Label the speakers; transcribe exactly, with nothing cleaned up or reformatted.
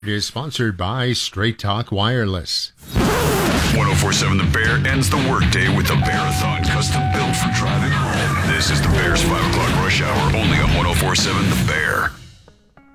Speaker 1: It is sponsored by Straight Talk Wireless.
Speaker 2: one oh four point seven The Bear ends the workday with the Bearathon, custom built for driving home. This is the Bear's five o'clock rush hour, only on one oh four point seven The Bear.